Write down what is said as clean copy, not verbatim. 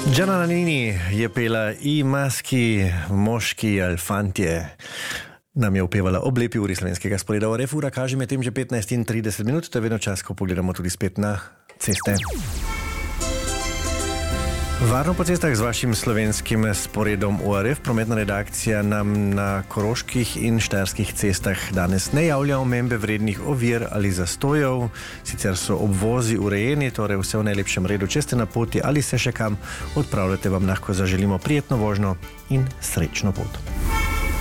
Gianna Nannini je pela I maski, moški ali fantje. Nam je upevala ob lepi uri slovenskega sporeda. Ura kaže med tem že 15 in 30 minut, to je vedno čas, ko pogledamo tudi spet na ceste. Varno po cestah z vašim slovenskim sporedom ORF. Prometna redakcija nam na koroških in štajerskih cestah danes ne javlja omembe vrednih ovir ali zastojev. Sicer so obvozi urejeni, torej vse v najlepšem redu. Če ste na poti ali se še kam odpravljate, vam lahko zaželimo prijetno vožnjo in srečno pot.